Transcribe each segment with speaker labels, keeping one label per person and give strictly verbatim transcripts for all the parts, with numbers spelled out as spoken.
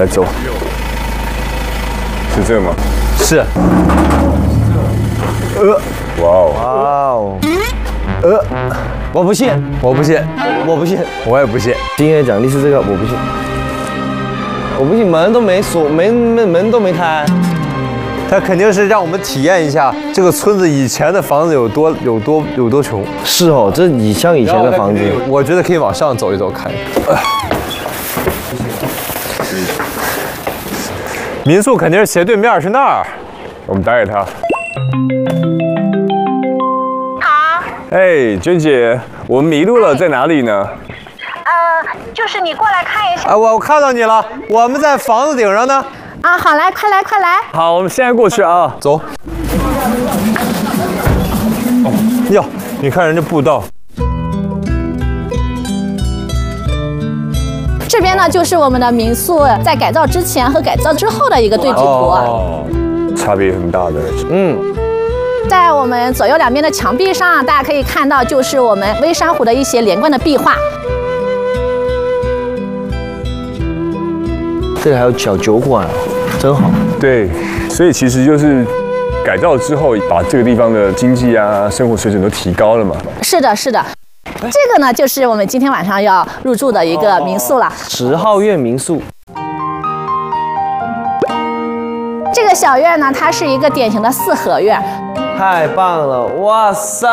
Speaker 1: 来走，是这个吗？
Speaker 2: 是。
Speaker 1: 呃，哇哦，
Speaker 2: 哇哦，呃，我不信，我不信，我不信，我也不信。今天的奖励是这个，我不信，我不信，门都没锁，门门门都没开。他肯定是让我们体验一下这个村子以前的房子有多有多有多穷。是哦，这你像以前的房子，我觉得可以往上走一走看。民宿肯定是斜对面，是那儿。我们打给他。
Speaker 3: 好。
Speaker 1: 哎，娟姐，我们迷路了，在哪里呢？
Speaker 3: 呃，就是你过来看一下。
Speaker 2: 啊，我我看到你了，我们在房子顶上呢。
Speaker 3: 啊，好来，快来，快来。
Speaker 1: 好，我们现在过去啊，走。
Speaker 2: 哟，你看人家步道。
Speaker 4: 这边呢，就是我们的民宿在改造之前和改造之后的一个对比图。
Speaker 1: 哦，差别很大的。
Speaker 2: 嗯。
Speaker 4: 在我们左右两边的墙壁上，大家可以看到，就是我们微山湖的一些连贯的壁画。
Speaker 2: 这里还有小酒馆，真好。
Speaker 1: 对，所以其实就是改造之后，把这个地方的经济啊、生活水准都提高了嘛。
Speaker 4: 是的，是的。这个呢，就是我们今天晚上要入住的一个民宿了。
Speaker 2: 十号院民宿。
Speaker 4: 这个小院呢，它是一个典型的四合院。
Speaker 2: 太棒了！哇塞！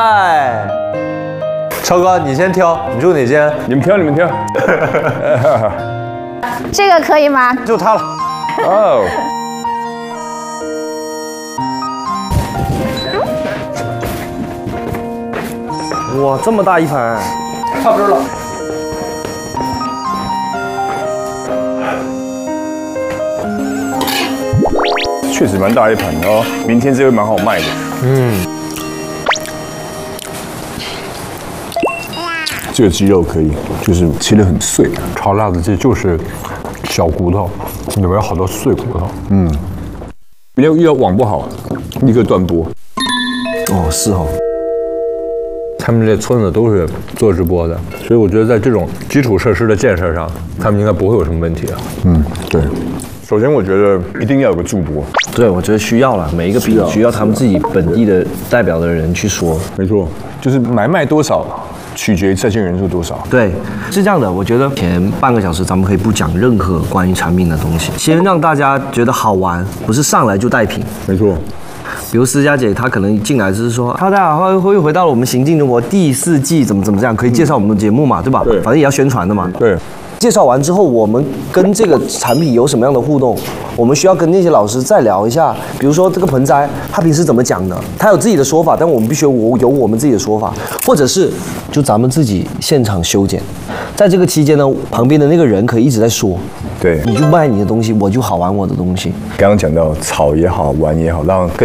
Speaker 2: 超哥，你先挑，你住哪间？
Speaker 1: 你们挑，你们挑。
Speaker 4: 这个可以吗？
Speaker 2: 就它了。
Speaker 1: 哦。
Speaker 2: 哇，这么大一盘，差不多了。
Speaker 1: 确实蛮大一盘的哦，明天这个蛮好卖的。嗯。这个鸡肉可以，就是切得很碎。
Speaker 5: 炒辣子鸡就是小骨头，里面有好多碎骨头。
Speaker 1: 嗯。要遇到网不好，立刻断播。
Speaker 2: 哦，是哦。他们这村子都是做直播的，所以我觉得在这种基础设施的建设上，他们应该不会有什么问题啊。
Speaker 1: 嗯，对。首先，我觉得一定要有个助播。
Speaker 2: 对，我觉得需要了，每一个比需要他们自己本地的代表的人去说。
Speaker 1: 没错，就是买卖多少，取决于在线人数多少。
Speaker 2: 对，是这样的。我觉得前半个小时咱们可以不讲任何关于产品的东西，先让大家觉得好玩，不是上来就带品。
Speaker 1: 没错。
Speaker 2: 比如思佳姐，她可能进来就是说，哈，大家好，又回到了我们行进中国第四季，怎么怎么这样，可以介绍我们的节目嘛，对吧？
Speaker 1: 对，
Speaker 2: 反正也要宣传的嘛。
Speaker 1: 对。
Speaker 2: 介绍完之后，我们跟这个产品有什么样的互动？我们需要跟那些老师再聊一下。比如说这个盆栽，他平时怎么讲的？他有自己的说法，但我们必须有有我们自己的说法，或者是就咱们自己现场修剪。在这个期间呢，旁边的那个人可以一直在说，
Speaker 1: 对，
Speaker 2: 你就卖你的东西，我就好玩我的东西。
Speaker 1: 刚刚讲到炒也好，玩也好，让更